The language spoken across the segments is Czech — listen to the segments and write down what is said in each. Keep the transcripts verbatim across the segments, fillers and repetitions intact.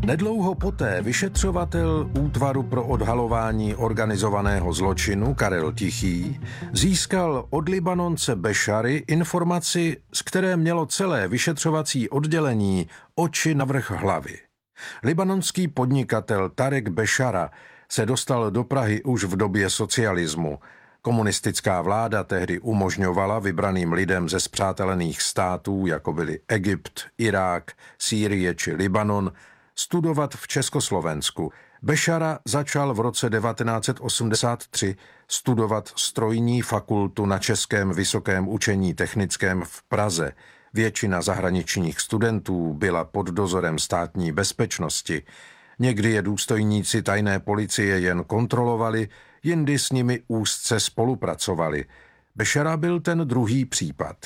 Nedlouho poté vyšetřovatel Útvaru pro odhalování organizovaného zločinu Karel Tichý získal od Libanonce Bešary informaci, z které mělo celé vyšetřovací oddělení oči navrch hlavy. Libanonský podnikatel Tarek Bešara se dostal do Prahy už v době socialismu. Komunistická vláda tehdy umožňovala vybraným lidem ze spřátelených států, jako byly Egypt, Irák, Sýrie či Libanon, studovat v Československu. Bešara začal v roce devatenáct set osmdesát tři studovat strojní fakultu na Českém vysokém učení technickém v Praze. Většina zahraničních studentů byla pod dozorem státní bezpečnosti. Někdy je důstojníci tajné policie jen kontrolovali, jindy s nimi úzce spolupracovali. Bešara byl ten druhý případ.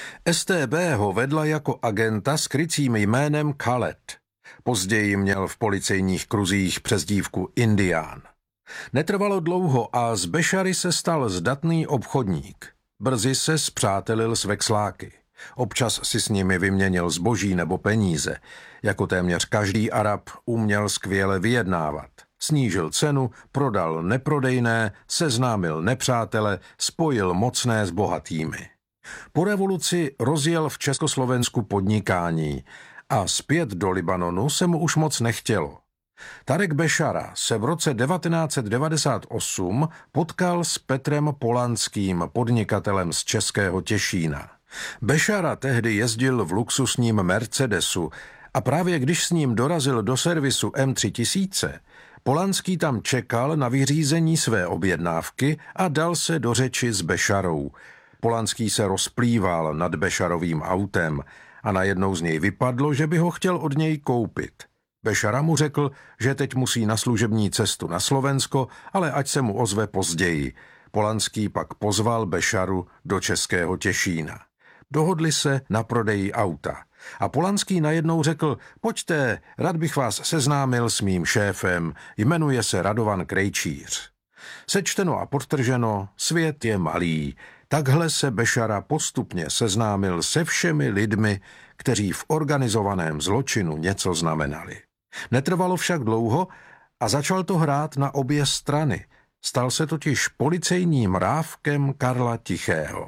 S T B ho vedla jako agenta s krycím jménem Khaled. Později měl v policejních kruzích přezdívku Indián. Netrvalo dlouho a z Bešary se stal zdatný obchodník. Brzy se spřátelil s vexláky. Občas si s nimi vyměnil zboží nebo peníze. Jako téměř každý Arab uměl skvěle vyjednávat. Snížil cenu, prodal neprodejné, seznámil nepřátele, spojil mocné s bohatými. Po revoluci rozjel v Československu podnikání a zpět do Libanonu se mu už moc nechtělo. Tarek Bešara se v roce devatenáct set devadesát osm potkal s Petrem Polanským, podnikatelem z Českého Těšína. Bešara tehdy jezdil v luxusním Mercedesu a právě když s ním dorazil do servisu M tři tisíce, Polanský tam čekal na vyřízení své objednávky a dal se do řeči s Bešarou. Polanský se rozplýval nad Bešarovým autem a najednou z něj vypadlo, že by ho chtěl od něj koupit. Bešara mu řekl, že teď musí na služební cestu na Slovensko, ale ať se mu ozve později. Polanský pak pozval Bešaru do Českého Těšína. Dohodli se na prodeji auta. A Polanský najednou řekl, pojďte, rád bych vás seznámil s mým šéfem, jmenuje se Radovan Krejčíř. Sečteno a podtrženo, svět je malý. Takhle se Bešara postupně seznámil se všemi lidmi, kteří v organizovaném zločinu něco znamenali. Netrvalo však dlouho a začal to hrát na obě strany. Stal se totiž policejním mrávkem Karla Tichého.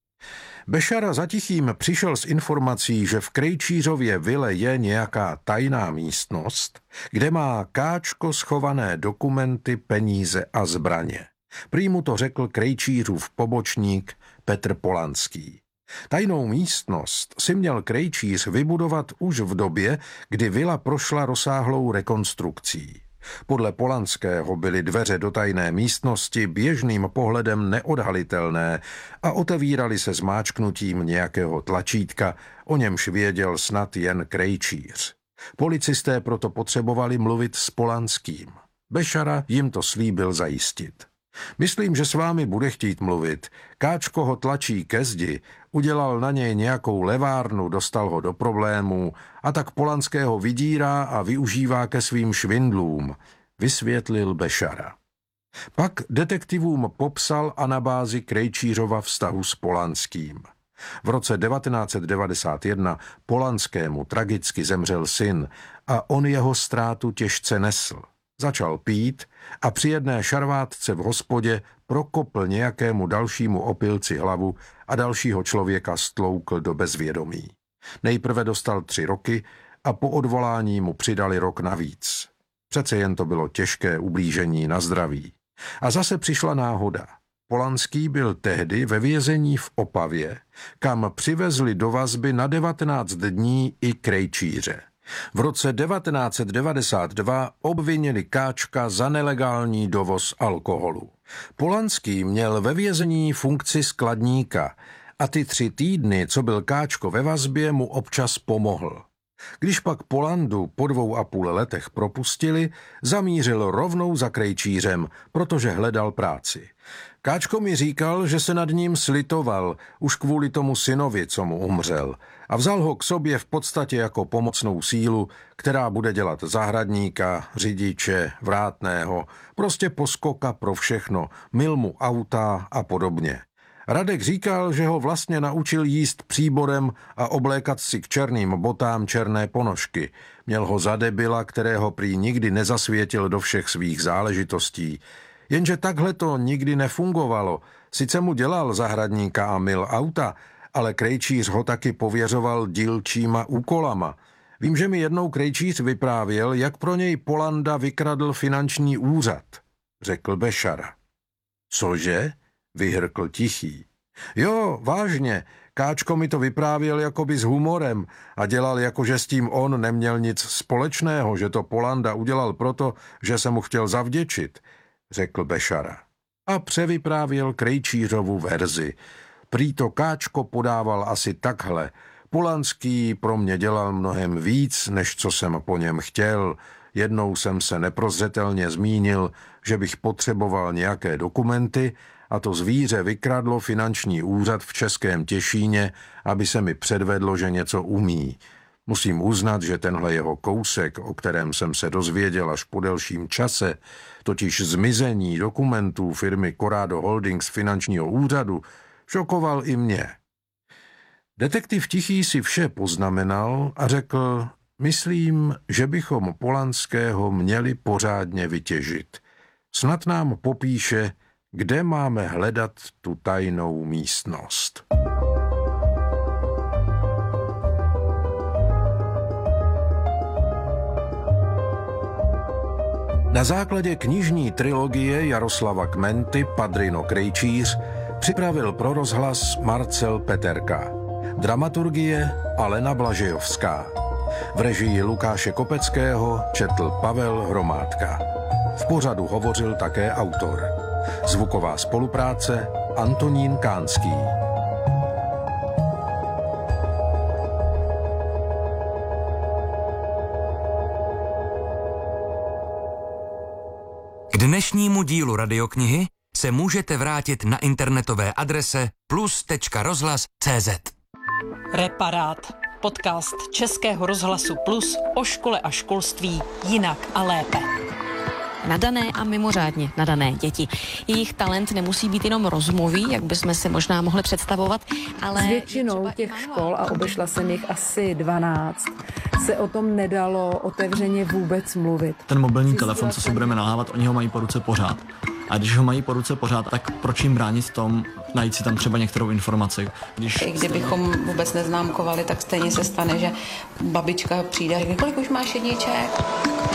Bešara za Tichým přišel s informací, že v Krejčířově vile je nějaká tajná místnost, kde má Káčko schované dokumenty, peníze a zbraně. Prý mu to řekl Krejčířův pobočník Petr Polanský. Tajnou místnost si měl Krejčíř vybudovat už v době, kdy vila prošla rozsáhlou rekonstrukcí. Podle Polanského byly dveře do tajné místnosti běžným pohledem neodhalitelné a otevíraly se zmáčknutím nějakého tlačítka, o němž věděl snad jen Krejčíř. Policisté proto potřebovali mluvit s Polanským. Bešara jim to slíbil zajistit. Myslím, že s vámi bude chtít mluvit. Káčko ho tlačí ke zdi, udělal na něj nějakou levárnu, dostal ho do problémů a tak Polanského vydírá a využívá ke svým švindlům, vysvětlil Bešara. Pak detektivům popsal anabázi Krejčířova vztahu s Polanským. V roce devatenáct set devadesát jedna Polanskému tragicky zemřel syn a on jeho ztrátu těžce nesl. Začal pít a při jedné šarvátce v hospodě prokopl nějakému dalšímu opilci hlavu a dalšího člověka stloukl do bezvědomí. Nejprve dostal tři roky a po odvolání mu přidali rok navíc. Přece jen to bylo těžké ublížení na zdraví. A zase přišla náhoda. Polanský byl tehdy ve vězení v Opavě, kam přivezli do vazby na devatenáct dní i Krejčíře. V roce devatenáct set devadesát dva obvinili Káčka za nelegální dovoz alkoholu. Polanský měl ve vězení funkci skladníka a ty tři týdny, co byl Káčko ve vazbě, mu občas pomohl. Když pak Polandu po dvou a půl letech propustili, zamířil rovnou za Krejčířem, protože hledal práci. Káčko mi říkal, že se nad ním slitoval, už kvůli tomu synovi, co mu umřel, a vzal ho k sobě v podstatě jako pomocnou sílu, která bude dělat zahradníka, řidiče, vrátného, prostě poskoka pro všechno, mil mu auta a podobně. Radek říkal, že ho vlastně naučil jíst příborem a oblékat si k černým botám černé ponožky. Měl ho za debila, kterého prý nikdy nezasvětil do všech svých záležitostí. Jenže takhle to nikdy nefungovalo. Sice mu dělal zahradníka a myl auta, ale krejčíř ho taky pověřoval dílčíma úkolama. Vím, že mi jednou krejčíř vyprávěl, jak pro něj Polanda vykradl finanční úřad, řekl Bešara. Cože? Vyhrkl Tichý. Jo, vážně, Káčko mi to vyprávěl jakoby s humorem a dělal jako, že s tím on neměl nic společného, že to Polanda udělal proto, že se mu chtěl zavděčit, řekl Bešara. A převyprávěl krejčířovu verzi. Prý to Káčko podával asi takhle. Polanský pro mě dělal mnohem víc, než co jsem po něm chtěl. Jednou jsem se neprozřetelně zmínil, že bych potřeboval nějaké dokumenty a to zvíře vykradlo finanční úřad v Českém Těšíně, aby se mi předvedlo, že něco umí. Musím uznat, že tenhle jeho kousek, o kterém jsem se dozvěděl až po delším čase, totiž zmizení dokumentů firmy Corrado Holdings finančního úřadu, šokoval i mě. Detektiv Tichý si vše poznamenal a řekl, myslím, že bychom Polanského měli pořádně vytěžit. Snad nám popíše, kde máme hledat tu tajnou místnost. Na základě knižní trilogie Jaroslava Kmenty Padrino Krejčíř připravil pro rozhlas Marcel Peterka. Dramaturgie Alena Blažejovská. V režii Lukáše Kopeckého četl Pavel Hromádka. V pořadu hovořil také autor. Zvuková spolupráce Antonín Kánský. K dnešnímu dílu radioknihy se můžete vrátit na internetové adrese plus tečka rozhlas tečka cé zet. Reparát. Podcast Českého rozhlasu Plus o škole a školství jinak a lépe. Nadané a mimořádně nadané děti. Jejich talent nemusí být jenom rozumový, jak bychom si možná mohli představovat, ale... S většinou těch škol, a obešla jsem jich asi dvanáct, se o tom nedalo otevřeně vůbec mluvit. Ten mobilní telefon, co si budeme nalhávat, oni ho mají po ruce pořád. A když ho mají po ruce pořád, tak proč jim bránit v tom, najít si tam třeba některou informaci? Když... I kdybychom vůbec neznámkovali, tak stejně se stane, že babička přijde a řekne, kolik už máš jedniček?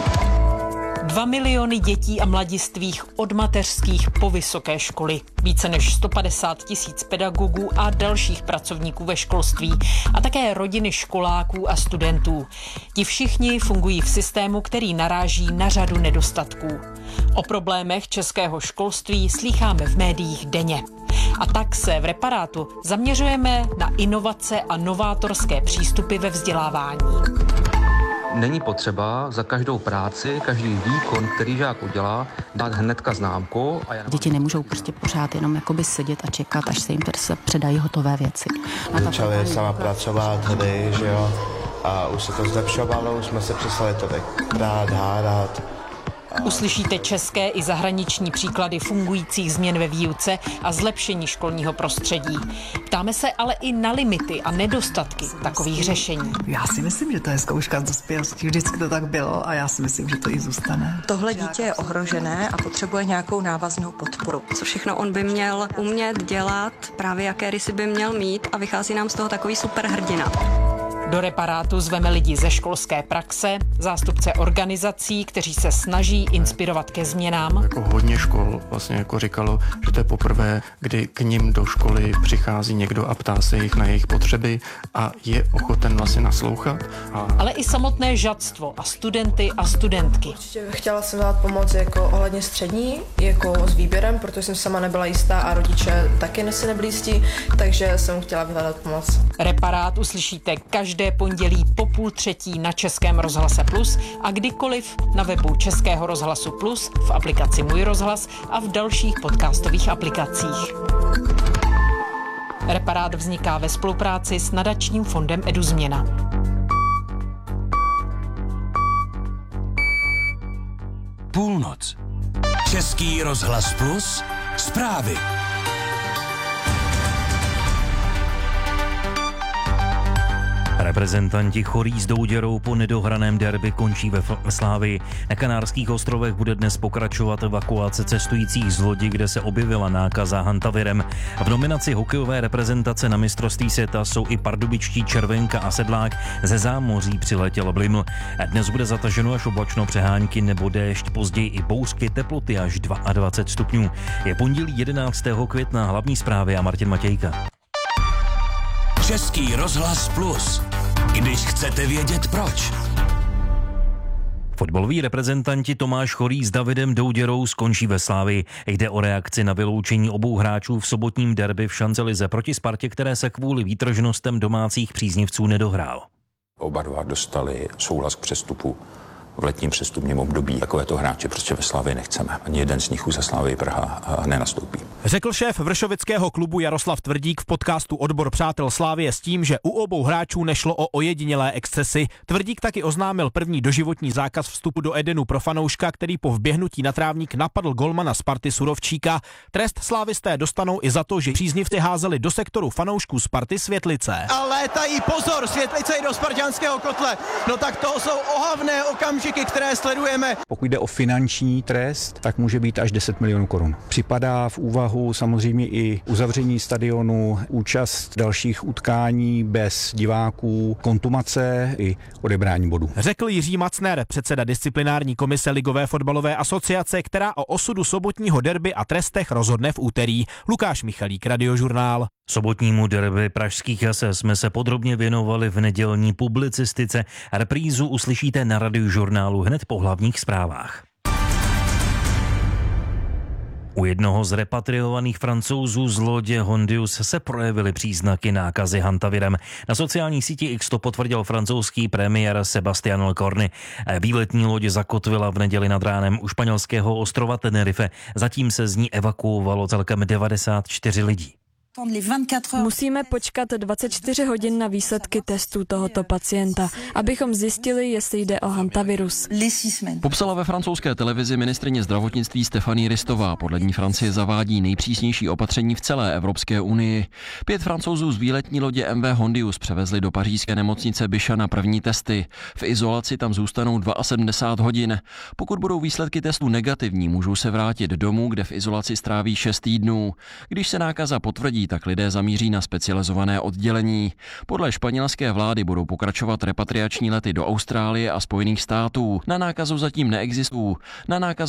Dva miliony dětí a mladistvých od mateřských po vysoké školy. Více než sto padesát tisíc pedagogů a dalších pracovníků ve školství a také rodiny školáků a studentů. Ti všichni fungují v systému, který naráží na řadu nedostatků. O problémech českého školství slýcháme v médiích denně. A tak se v Reparátu zaměřujeme na inovace a novátorské přístupy ve vzdělávání. Není potřeba za každou práci, každý výkon, který žák udělá, dát hnedka známku. A já... Děti nemůžou prostě pořád jenom jakoby sedět a čekat, až se jim se předají hotové věci. Začali sama pracovat hry, že jo, a už se to zlepšovalo, už jsme se přestali to krát hádat. Uslyšíte české i zahraniční příklady fungujících změn ve výuce a zlepšení školního prostředí. Ptáme se ale i na limity a nedostatky takových řešení. Já si myslím, že to je zkouška z dospělosti. Vždycky to tak bylo a já si myslím, že to i zůstane. Tohle dítě je ohrožené a potřebuje nějakou návaznou podporu. Co všechno on by měl umět dělat, právě jaké rysy by měl mít a vychází nám z toho takový superhrdina. Do Reparátu zveme lidi ze školské praxe, zástupce organizací, kteří se snaží inspirovat ke změnám. Jako hodně škol vlastně jako říkalo, že to je poprvé, kdy k nim do školy přichází někdo a ptá se jich na jejich potřeby a je ochoten vlastně naslouchat. A... Ale i samotné žadstvo a studenty a studentky. Určitě bych chtěla jsem dát pomoc jako ohledně střední, jako s výběrem, protože jsem sama nebyla jistá a rodiče taky si nebyli jistí, takže jsem chtěla vyhledat pomoc. Reparát uslyšíte každý Každé pondělí po půl třetí na Českém rozhlase Plus a kdykoliv na webu Českého rozhlasu Plus, v aplikaci Můj rozhlas a v dalších podcastových aplikacích. Reparát vzniká ve spolupráci s nadačním fondem EduZměna. Půlnoc. Český rozhlas Plus. Zprávy. Reprezentanti chorí s douděrou po nedohraném derby končí ve Slávii. Na Kanárských ostrovech bude dnes pokračovat evakuace cestujících z lodi, kde se objevila nákaza hantavirem. V nominaci hokejové reprezentace na mistrovství světa jsou i pardubičtí Červenka a Sedlák. Ze zámoří přiletěl Bliml. Dnes bude zataženo až oblačno, přehánky nebo déšť, později i bouřky, teploty až dvacet dva stupňů. Je pondělí jedenáctého května, hlavní zprávy a Martin Matějka. Český rozhlas Plus. Když chcete vědět proč. Fotbaloví reprezentanti Tomáš Chorý s Davidem Douděrou skončí ve Slávii. Jde o reakci na vyloučení obou hráčů v sobotním derby v Šancelize proti Spartě, které se kvůli výtržnostem domácích příznivců nedohrál. Oba dva dostali souhlas k přestupu v letním přestupním období. Takovéto hráče prostě ve Slavii nechceme. Ani jeden z nich už za Slavii Praha nenastoupí. Řekl šéf vršovického klubu Jaroslav Tvrdík v podcastu Odbor přátel Slávie s tím, že u obou hráčů nešlo o ojedinělé excesy. Tvrdík taky oznámil první doživotní zákaz vstupu do Edenu pro fanouška, který po vběhnutí na trávník napadl golmana Sparty Surovčíka. Trest slávisté dostanou i za to, že příznivci házeli do sektoru fanoušků Sparty světlice. A létají, pozor, světlice i do spartanského kotle. No tak to jsou ohavné okamžiky, které sledujeme. Pokud jde o finanční trest, tak může být až deset milionů korun. Připadá v úvahu samozřejmě i uzavření stadionu, účast dalších utkání bez diváků, kontumace i odebrání bodů. Řekl Jiří Macner, předseda disciplinární komise Ligové fotbalové asociace, která o osudu sobotního derby a trestech rozhodne v úterý. Lukáš Michalík, Radiožurnál. Sobotnímu derby pražských Ase jsme se podrobně věnovali v nedělní publicistice. Reprízu uslyšíte na Radiožurnálu hned po hlavních zprávách. U jednoho z repatriovaných Francouzů z lodě Hondius se projevily příznaky nákazy hantavirem. Na sociální síti X to potvrdil francouzský premiér Sebastian Lecornu. Výletní loď zakotvila v neděli nad ránem u španělského ostrova Tenerife. Zatím se z ní evakuovalo celkem devadesát čtyři lidí. Musíme počkat dvacet čtyři hodin na výsledky testů tohoto pacienta, abychom zjistili, jestli jde o hantavirus. Popsala ve francouzské televizi ministryně zdravotnictví Stéphanie Ristová. Podle ní Francie zavádí nejpřísnější opatření v celé Evropské unii. Pět Francouzů z výletní lodě M V Hondius převezli do pařížské nemocnice Bichat na první testy. V izolaci tam zůstanou sedmdesát dva hodin. Pokud budou výsledky testů negativní, můžou se vrátit domů, kde v izolaci stráví šest týdnů. Když se nákaza potvrdí, tak lidé zamíří na specializované oddělení. Podle španělské vlády budou pokračovat repatriační lety do Austrálie a Spojených států. Na nákazu zatím neexistují. Na nákazu